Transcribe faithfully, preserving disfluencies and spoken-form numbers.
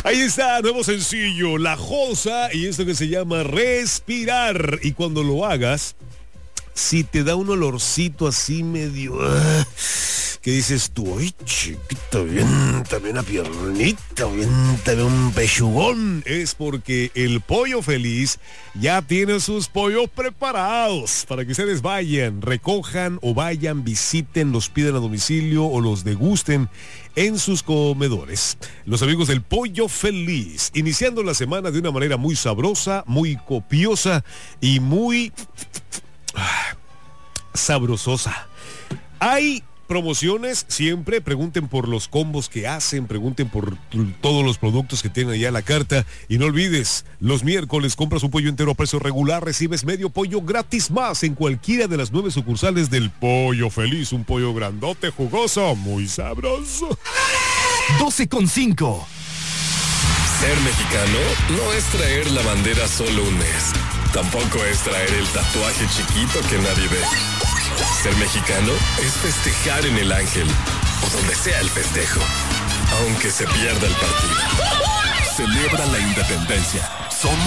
Ahí está, nuevo sencillo, La Josa, y esto que se llama Respirar. Y cuando lo hagas, si te da un olorcito así medio... Uh, que dices tú, ay, chiquito, bien, también una piernita, bien, también un pechugón. Es porque el Pollo Feliz ya tiene sus pollos preparados para que ustedes vayan, recojan o vayan, visiten, los pidan a domicilio o los degusten en sus comedores. Los amigos del Pollo Feliz, iniciando la semana de una manera muy sabrosa, muy copiosa y muy ah, sabrososa. Hay promociones, siempre pregunten por los combos que hacen, pregunten por t- todos los productos que tienen allá a la carta, y no olvides, los miércoles compras un pollo entero a precio regular, recibes medio pollo gratis más en cualquiera de las nueve sucursales del Pollo Feliz, un pollo grandote, jugoso, muy sabroso. doce con cinco. Ser mexicano no es traer la bandera solo un mes, tampoco es traer el tatuaje chiquito que nadie ve. Ser mexicano es festejar en el Ángel o donde sea el festejo, aunque se pierda el partido. Celebra la independencia. Somos